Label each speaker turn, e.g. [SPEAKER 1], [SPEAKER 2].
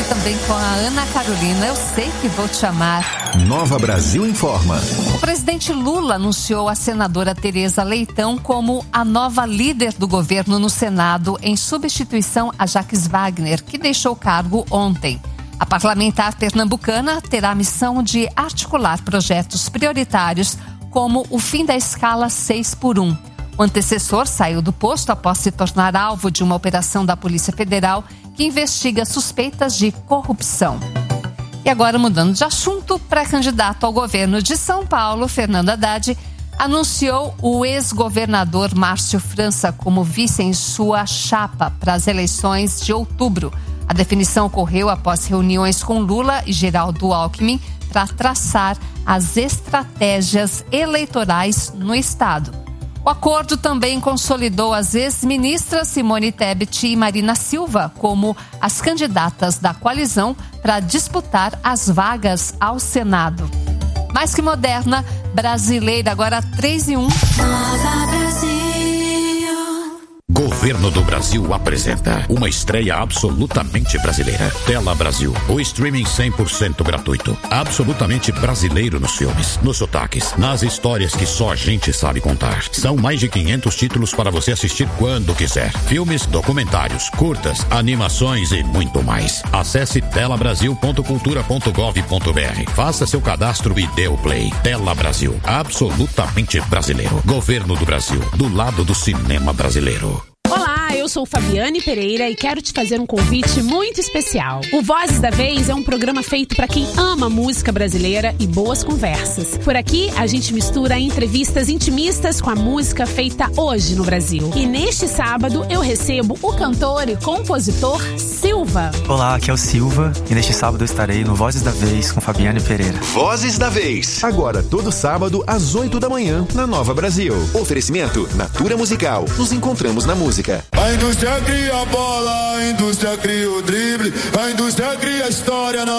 [SPEAKER 1] também com a Ana Carolina. Eu sei que vou te amar.
[SPEAKER 2] Nova Brasil Informa.
[SPEAKER 1] O presidente Lula anunciou a senadora Tereza Leitão como a nova líder do governo no Senado, em substituição a Jacques Wagner, que deixou o cargo ontem. A parlamentar pernambucana terá a missão de articular projetos prioritários, como o fim da escala 6x1. O antecessor saiu do posto após se tornar alvo de uma operação da Polícia Federal que investiga suspeitas de corrupção. E agora, mudando de assunto, pré-candidato ao governo de São Paulo, Fernando Haddad, anunciou o ex-governador Márcio França como vice em sua chapa para as eleições de outubro. A definição ocorreu após reuniões com Lula e Geraldo Alckmin para traçar as estratégias eleitorais no estado. O acordo também consolidou as ex-ministras Simone Tebet e Marina Silva como as candidatas da coalizão para disputar as vagas ao Senado. Mais que moderna, brasileira, agora 3-1.
[SPEAKER 3] Nova Brasil.
[SPEAKER 4] Governo do Brasil apresenta uma estreia absolutamente brasileira. Tela Brasil, o streaming 100% gratuito. Absolutamente brasileiro nos filmes, nos sotaques, nas histórias que só a gente sabe contar. São mais de 500 títulos para você assistir quando quiser. Filmes, documentários, curtas, animações e muito mais. Acesse telabrasil.cultura.gov.br. Faça seu cadastro e dê o play. Tela Brasil, absolutamente brasileiro. Governo do Brasil, do lado do cinema brasileiro.
[SPEAKER 5] Olá, eu sou Fabiane Pereira e quero te fazer um convite muito especial. O Vozes da Vez é um programa feito para quem ama música brasileira e boas conversas. Por aqui, a gente mistura entrevistas intimistas com a música feita hoje no Brasil. E neste sábado, eu recebo o cantor e compositor Silva.
[SPEAKER 6] Olá, aqui é o Silva e neste sábado eu estarei no Vozes da Vez com Fabiane Pereira.
[SPEAKER 2] Vozes da Vez. Agora, todo sábado, às 8 da manhã, na Nova Brasil. Oferecimento Natura Musical. Nos encontramos na música.
[SPEAKER 7] A indústria cria a bola, a indústria cria o drible, a indústria cria a história.